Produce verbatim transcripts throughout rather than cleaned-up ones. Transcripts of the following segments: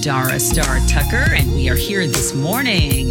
Dara Star Tucker, and we are here this morning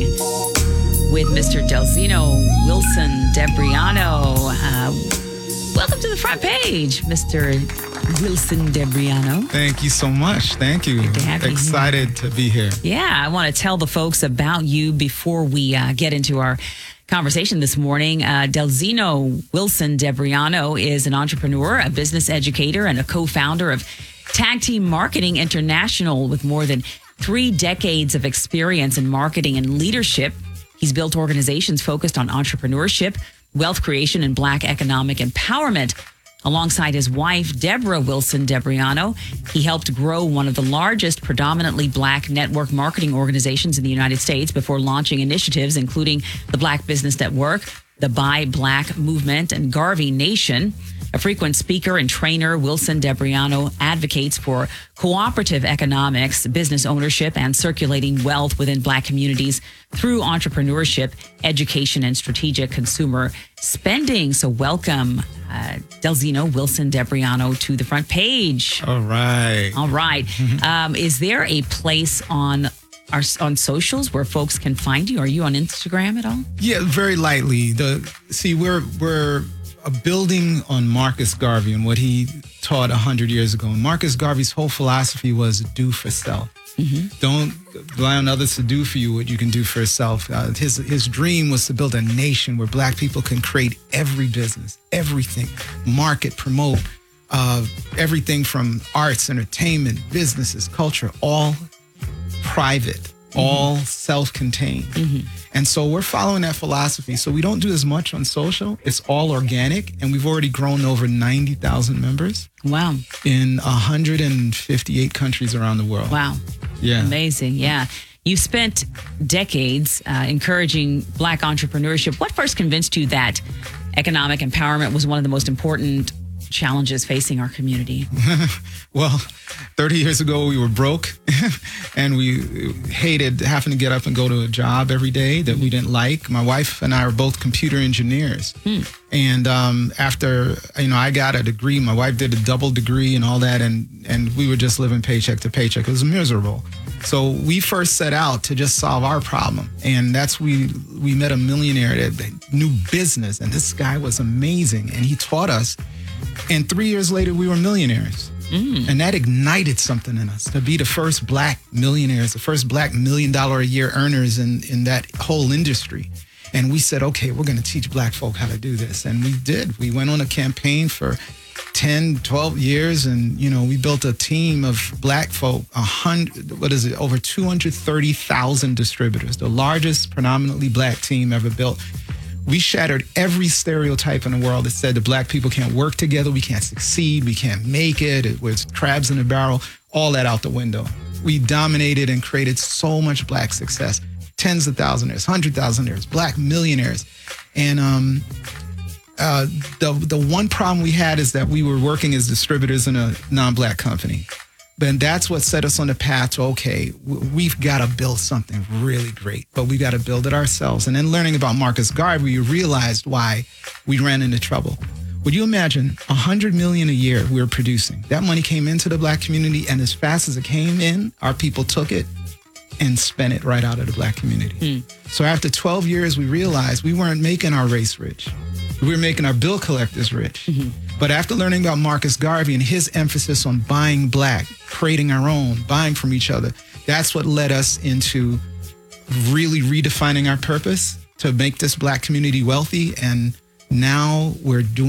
with Mister Delzino Wilson Debriano. Uh, welcome to the front page, Mister Wilson Debriano. Thank you so much. Thank you. Good to have you Excited here. to be here. Yeah, I want to tell the folks about you before we uh, get into our conversation this morning. Uh, Delzino Wilson Debriano is an entrepreneur, a business educator, and a co-founder of Tag Team Marketing International with more than three decades of experience in marketing and leadership. He's built organizations focused on entrepreneurship, wealth creation, and Black economic empowerment. Alongside his wife, Deborah Wilson Debriano, he helped grow one of the largest predominantly Black network marketing organizations in the United States before launching initiatives including the Black Business Network, the Buy Black Movement, and Garvey Nation. A frequent speaker and trainer, Wilson Debriano advocates for cooperative economics, business ownership, and circulating wealth within Black communities through entrepreneurship, education, and strategic consumer spending. So welcome, uh, Delzino Wilson Debriano, to the front page. All right. All right. um, is there a place on our, on socials where folks can find you? Are you on Instagram at all? Yeah, very lightly. The see, we're we're a building on Marcus Garvey and what he taught a hundred years ago. And Marcus Garvey's whole philosophy was do for self. Mm-hmm. Don't rely on others to do for you what you can do for yourself. Uh, his his dream was to build a nation where Black people can create every business, everything, market, promote, uh, everything from arts, entertainment, businesses, culture, all private, mm-hmm. all self-contained. Mm-hmm. And so we're following that philosophy. So we don't do as much on social. It's all organic. And we've already grown over ninety thousand members. Wow. In one hundred fifty-eight countries around the world. Wow. Yeah. Amazing. Yeah. You spent decades uh, encouraging Black entrepreneurship. What first convinced you that economic empowerment was one of the most important challenges facing our community? Well, thirty years ago, we were broke and we hated having to get up and go to a job every day that we didn't like. My wife and I are both computer engineers. Hmm. And um, after, you know, I got a degree, my wife did a double degree and all that, and, and we were just living paycheck to paycheck. It was miserable. So we first set out to just solve our problem. And that's we we met a millionaire that knew business. And this guy was amazing. And he taught us. And three years later, we were millionaires. Mm. And that ignited something in us to be the first Black millionaires, the first Black million dollar a year earners in, in that whole industry. And we said, okay, we're going to teach Black folk how to do this. And we did. We went on a campaign for ten, twelve years. And, you know, we built a team of Black folk, a hundred, what is it, over two hundred thirty thousand distributors, the largest predominantly Black team ever built. We shattered every stereotype in the world that said that Black people can't work together, we can't succeed, we can't make it, it was crabs in a barrel, all that out the window. We dominated and created so much Black success. Tens of thousandaires, hundred thousandaires, Black millionaires. And um, uh, the, the one problem we had is that we were working as distributors in a non-Black company. Then that's what set us on the path to, okay, we've got to build something really great, but we got to build it ourselves. And then learning about Marcus Garvey, you realized why we ran into trouble. Would you imagine one hundred million dollars a year we were producing? That money came into the Black community, and as fast as it came in, our people took it and spent it right out of the Black community. Hmm. So after twelve years, we realized we weren't making our race rich. We were making our bill collectors rich. Mm-hmm. But after learning about Marcus Garvey and his emphasis on buying Black, creating our own, buying from each other, that's what led us into really redefining our purpose to make this Black community wealthy. And now we're doing